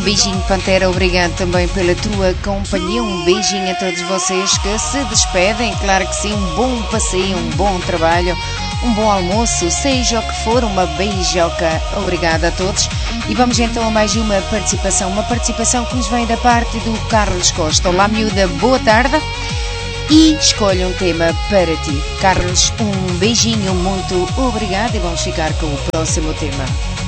beijinho, Pantera, obrigado também pela tua companhia. Um beijinho a todos vocês que se despedem. Claro que sim, um bom passeio, um bom trabalho, um bom almoço, seja o que for, uma beijoca. Obrigada a todos. E vamos então a mais uma participação que nos vem da parte do Carlos Costa. Olá, miúda, boa tarde. E escolha um tema para ti. Carlos, um beijinho, muito obrigado, e vamos ficar com o próximo tema.